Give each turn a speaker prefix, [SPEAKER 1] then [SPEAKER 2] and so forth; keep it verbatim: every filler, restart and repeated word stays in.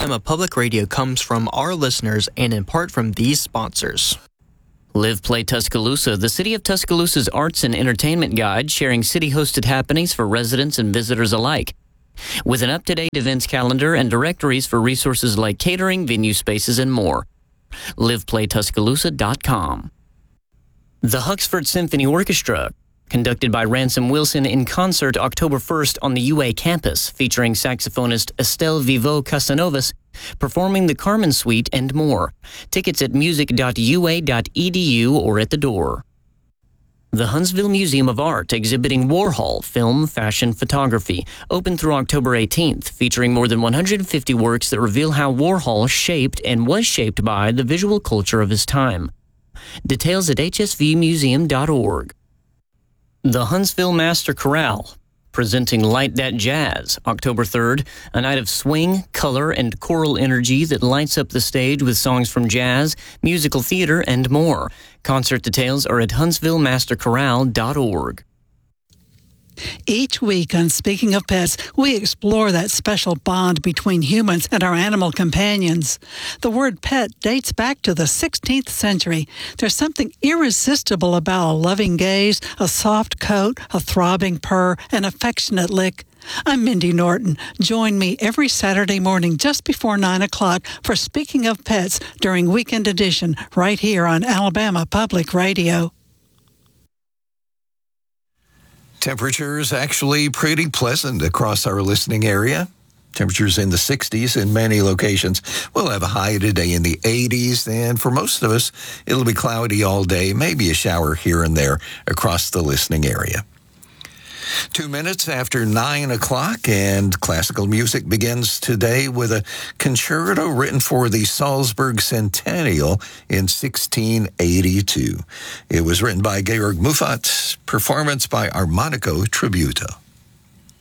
[SPEAKER 1] Alabama Public Radio comes from our listeners and in part from these sponsors.
[SPEAKER 2] Live Play Tuscaloosa, the City of Tuscaloosa's arts and entertainment guide, sharing city-hosted happenings for residents and visitors alike. With an up-to-date events calendar and directories for resources like catering, venue spaces, and more. live play tuscaloosa dot com. The Huxford Symphony Orchestra, conducted by Ransom Wilson in concert October first on the U A campus, featuring saxophonist Estelle Vivo Casanovas, performing the Carmen Suite and more. Tickets at music dot u a dot e d u or at the door. The Huntsville Museum of Art, exhibiting Warhol film, fashion, photography, open through October eighteenth, featuring more than one hundred fifty works that reveal how Warhol shaped and was shaped by the visual culture of his time. Details at h s v museum dot org. The Huntsville Master Chorale, presenting Light That Jazz, October third, a night of swing, color, and choral energy that lights up the stage with songs from jazz, musical theater, and more. Concert details are at huntsville master chorale dot org.
[SPEAKER 3] Each week on Speaking of Pets, we explore that special bond between humans and our animal companions. The word pet dates back to the sixteenth century. There's something irresistible about a loving gaze, a soft coat, a throbbing purr, an affectionate lick. I'm Mindy Norton. Join me every Saturday morning just before nine o'clock for Speaking of Pets during Weekend Edition right here on Alabama Public Radio.
[SPEAKER 4] Temperatures actually pretty pleasant across our listening area. Temperatures in the sixties in many locations. We'll have a high today in the eighties, and for most of us, it'll be cloudy all day, maybe a shower here and there across the listening area. Two minutes after nine o'clock, and classical music begins today with a concerto written for the Salzburg Centennial in sixteen eighty-two. It was written by Georg Muffat, performance by Armonico Tributo.